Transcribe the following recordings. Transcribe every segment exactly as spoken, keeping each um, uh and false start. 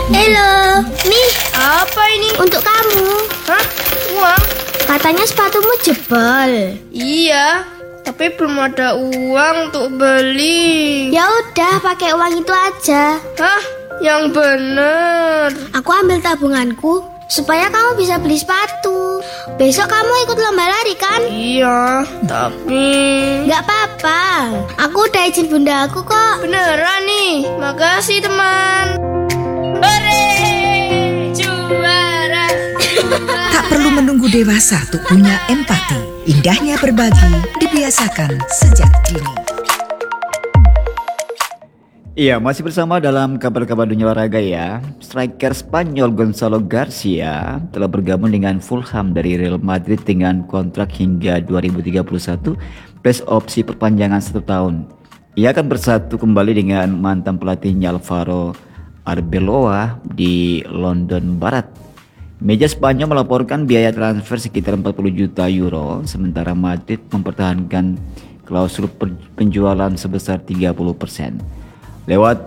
Halo, nih Apa ini? untuk kamu. Hah? Uang? Katanya sepatumu jebol. Iya, tapi belum ada uang untuk beli. Ya udah, pakai uang itu aja. Hah? Yang bener. Aku ambil tabunganku supaya kamu bisa beli sepatu. Besok kamu ikut lomba lari kan? Iya, tapi Nggak apa-apa. Aku udah izin bunda aku kok. beneran nih. Makasih teman. Hore! Juara. Tak perlu menunggu dewasa untuk punya empati. Indahnya berbagi dibiasakan sejak dini. Iya, masih bersama dalam kabar-kabar dunia olahraga ya. Striker Spanyol Gonzalo Garcia telah bergabung dengan Fulham dari Real Madrid dengan kontrak hingga dua ribu tiga puluh satu plus opsi perpanjangan satu tahun. Ia akan bersatu kembali dengan mantan pelatihnya Alvaro Arbeloa di London Barat. Media Spanyol melaporkan biaya transfer sekitar empat puluh juta euro, sementara Madrid mempertahankan klausul penjualan sebesar tiga puluh persen. Lewat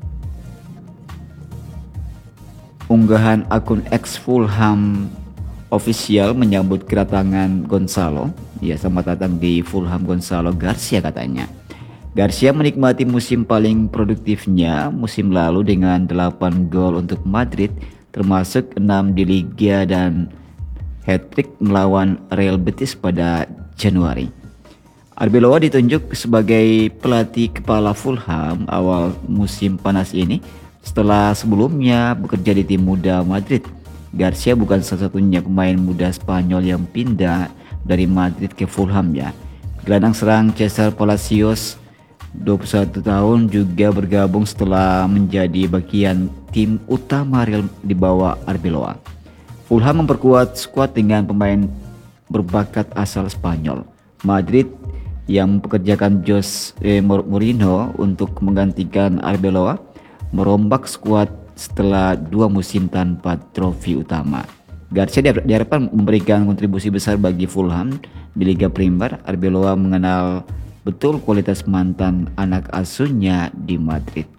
unggahan akun X Fulham official menyambut kedatangan Gonzalo. Ya, selamat datang di Fulham Gonzalo Garcia katanya. Garcia menikmati musim paling produktifnya musim lalu dengan delapan gol untuk Madrid, termasuk enam di Liga dan hat-trick melawan Real Betis pada Januari. Arbeloa ditunjuk sebagai pelatih kepala Fulham awal musim panas ini setelah sebelumnya bekerja di tim muda Madrid. Garcia bukan satu-satunya pemain muda Spanyol yang pindah dari Madrid ke Fulham ya. Gelandang serang Cesar Palacios dua puluh satu tahun juga bergabung setelah menjadi bagian tim utama Real di bawah Arbeloa. Fulham memperkuat skuad dengan pemain berbakat asal Spanyol. Madrid yang mempekerjakan Jose Mourinho untuk menggantikan Arbeloa merombak skuad setelah dua musim tanpa trofi utama. Garcia diharapkan memberikan kontribusi besar bagi Fulham di Liga Primer. Arbeloa mengenal betul kualitas mantan anak asuhnya di Madrid.